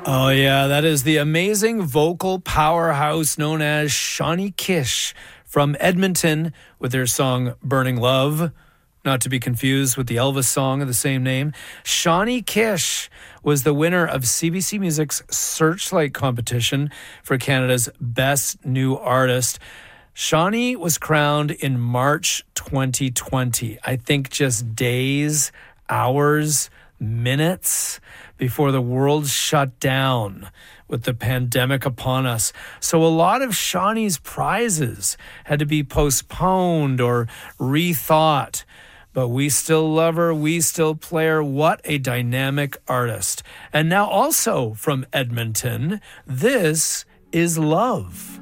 Oh, yeah, that is the amazing vocal powerhouse known as Shawnee Kish from Edmonton with their song Burning Love. Not to be confused with the Elvis song of the same name. Shawnee Kish was the winner of CBC Music's Searchlight competition for Canada's Best New Artist. Shawnee was crowned in March 2020. I think just days, hours, minutes before the world shut down with the pandemic upon us. So a lot of Shawnee's prizes had to be postponed or rethought. But we still love her. We still play her. What a dynamic artist. And now also from Edmonton, this is Love.